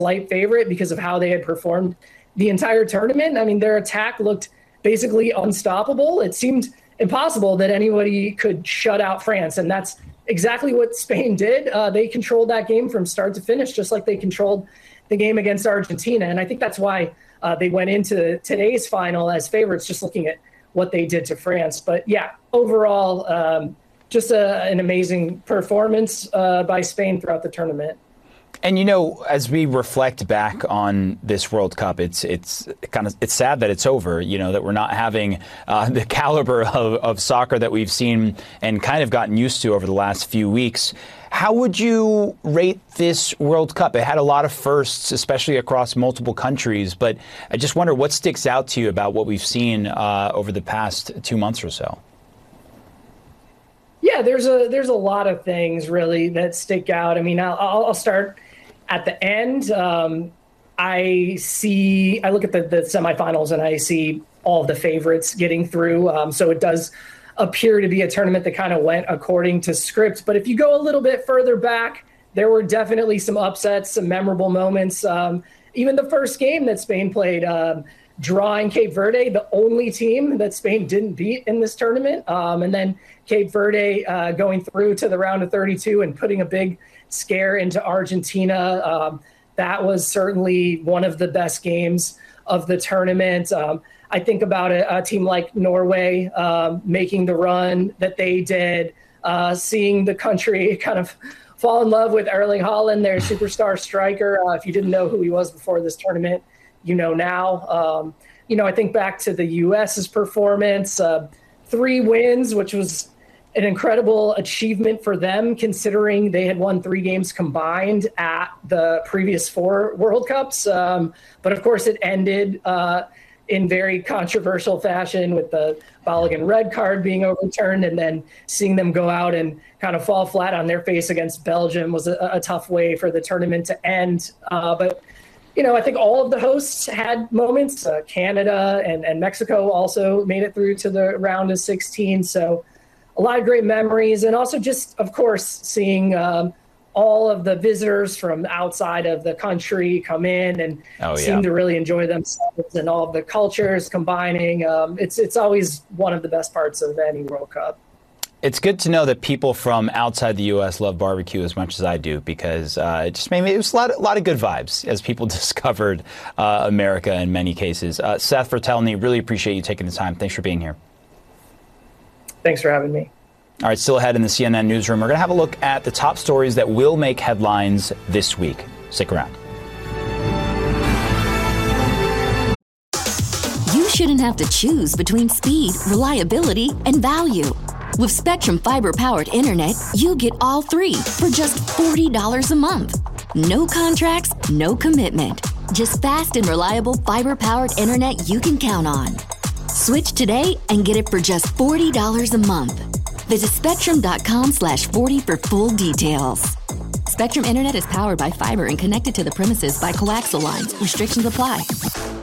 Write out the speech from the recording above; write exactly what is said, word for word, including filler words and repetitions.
slight favorite because of how they had performed the entire tournament. I mean, their attack looked basically unstoppable. It seemed impossible that anybody could shut out France, and that's exactly what Spain did. Uh, they controlled that game from start to finish, just like they controlled the game against Argentina. And I think that's why uh, they went into today's final as favorites, just looking at what they did to France. But yeah, overall, um, just a, an amazing performance uh, by Spain throughout the tournament. And, you know, as we reflect back on this World Cup, it's it's kind of it's sad that it's over, you know, that we're not having uh, the caliber of, of soccer that we've seen and kind of gotten used to over the last few weeks. How would you rate this World Cup? It had a lot of firsts, especially across multiple countries. But I just wonder what sticks out to you about what we've seen uh, over the past two months or so. Yeah, there's a there's a lot of things really that stick out. I mean, I'll, I'll start at the end. Um, I see, I look at the, the semifinals and I see all of the favorites getting through. Um, so it does appear to be a tournament that kind of went according to script. But if you go a little bit further back, there were definitely some upsets, some memorable moments. Um, even the first game that Spain played, um, drawing Cape Verde, the only team that Spain didn't beat in this tournament. Um, and then Cape Verde uh, going through to the round of thirty-two and putting a big scare into Argentina. Um, that was certainly one of the best games of the tournament. Um, I think about a, a team like Norway um, making the run that they did, uh, seeing the country kind of fall in love with Erling Haaland, their superstar striker. Uh, if you didn't know who he was before this tournament, you know now. Um, you know, I think back to the U S's performance, uh, three wins, which was an incredible achievement for them, considering they had won three games combined at the previous four World Cups. Um, but of course, it ended uh, in very controversial fashion with the Balogun red card being overturned, and then seeing them go out and kind of fall flat on their face against Belgium was a, a tough way for the tournament to end. Uh, but you know, I think all of the hosts had moments. Uh, Canada and, and Mexico also made it through to the round of sixteen. So a lot of great memories. And also just, of course, seeing um, all of the visitors from outside of the country come in and oh, yeah. seem to really enjoy themselves and all of the cultures combining. Um, it's, it's always one of the best parts of any World Cup. It's good to know that people from outside the U S love barbecue as much as I do, because uh, it just made me, it was a lot, a lot of good vibes as people discovered uh, America in many cases. Uh, Seth Vertelny, really appreciate you taking the time. Thanks for being here. Thanks for having me. All right, still ahead in the C N N newsroom, we're going to have a look at the top stories that will make headlines this week. Stick around. You shouldn't have to choose between speed, reliability, and value. With Spectrum Fiber-powered internet, you get all three for just forty dollars a month. No contracts, no commitment. Just fast and reliable fiber-powered internet you can count on. Switch today and get it for just forty dollars a month. Visit spectrum.com slash 40 for full details. Spectrum Internet is powered by fiber and connected to the premises by coaxial lines. Restrictions apply.